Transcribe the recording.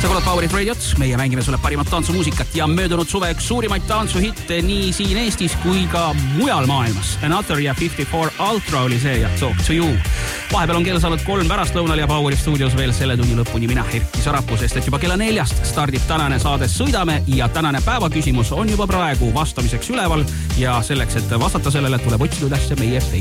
Sa kuulad Powerit Radiot, meie mängime sulle parimat tantsumuusikat ja möödunud suve üks suurimaid tantsuhitte nii siin Eestis kui ka mujal maailmas. Another ja 54 Ultra oli see ja Talk to You. Vahepeal on kell saanud 3 pärastlõunal ja Poweri stuudios veel selle tunni lõpuni mina Erki Sarapuu, sest et juba kella 4 stardib tänane saade Sõidame ja tänane päevaküsimus on juba praegu vastamiseks üleval ja selleks, et vastata sellele, tuleb otsida üles meie